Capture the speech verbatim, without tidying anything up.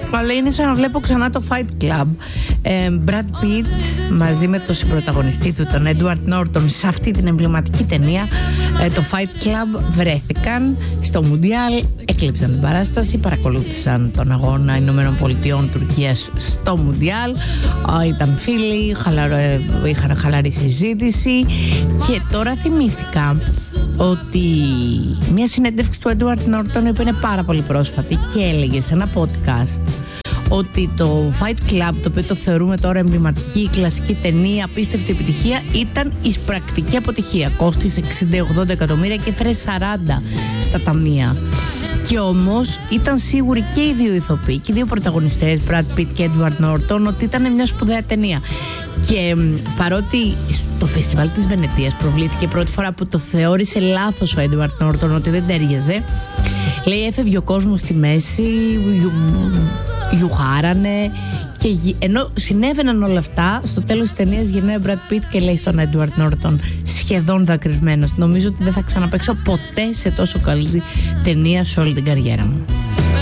Αλλά είναι σαν να βλέπω ξανά το Fight Club. ε, Brad Pitt μαζί με τον συμπροταγωνιστή του, τον Edward Norton, σε αυτή την εμβληματική ταινία, ε, το Fight Club, βρέθηκαν στο Μουντιάλ, έκλεψαν την παράσταση, παρακολούθησαν τον αγώνα Ηνωμένων Πολιτειών Τουρκίας στο Μουντιάλ. ε, Ήταν φίλοι, χαλαρο, ε, είχαν χαλαρή συζήτηση. Και τώρα θυμήθηκα ότι μια συνέντευξη του Edward Norton που είναι πάρα πολύ πρόσφατη και έλεγε σε ένα podcast ότι το Fight Club, το οποίο το θεωρούμε τώρα εμβληματική κλασική ταινία, απίστευτη επιτυχία, ήταν εισπρακτική αποτυχία. Κόστησε εξήντα ογδόντα εκατομμύρια και έφερε σαράντα στα ταμεία. Και όμως ήταν σίγουροι και οι δύο ηθοποιοί και οι δύο πρωταγωνιστές, Brad Pitt και Edward Norton, ότι ήταν μια σπουδαία ταινία. Και παρότι στο φεστιβάλ της Βενετίας προβλήθηκε πρώτη φορά που το θεώρησε λάθος ο Edward Norton, ότι δεν τέριαζε, λέει έφευγε ο κόσμος στη μέση, γιου, γιουχάρανε, και ενώ συνέβαιναν όλα αυτά, στο τέλος της ταινίας γυρνάει ο Brad Pitt και λέει στον Edward Norton, σχεδόν δακρυσμένος, νομίζω ότι δεν θα ξαναπαίξω ποτέ σε τόσο καλή ταινία σε όλη την καριέρα μου.